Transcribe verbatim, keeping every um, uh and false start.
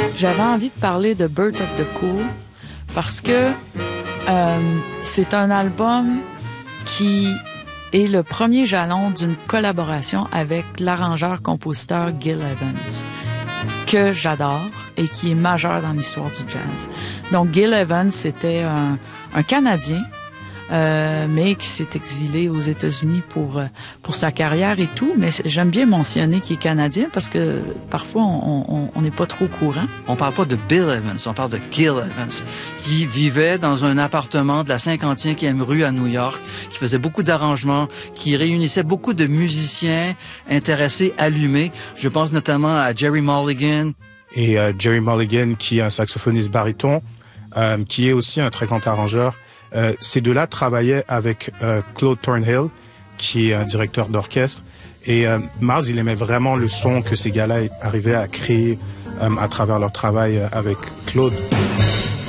J'avais envie de parler de Birth of the Cool parce que euh, c'est un album qui est le premier jalon d'une collaboration avec l'arrangeur-compositeur Gil Evans, que j'adore et qui est majeur dans l'histoire du jazz. Donc Gil Evans, c'était un, un Canadien, euh, mais qui s'est exilé aux États-Unis pour euh, pour sa carrière et tout. Mais j'aime bien mentionner qu'il est Canadien parce que parfois on on n'est pas trop au courant. On parle pas de Bill Evans, on parle de Gil Evans, qui vivait dans un appartement de la cinquantième rue à New York, qui faisait beaucoup d'arrangements, qui réunissait beaucoup de musiciens intéressés, allumés. Je pense notamment à Jerry Mulligan. Et euh, Jerry Mulligan, qui est un saxophoniste baryton, euh, qui est aussi un très grand arrangeur. Euh, ces deux-là travaillaient avec euh, Claude Thornhill, qui est un directeur d'orchestre. Et euh, Miles, il aimait vraiment le son que ces gars-là arrivaient à créer euh, à travers leur travail avec Claude.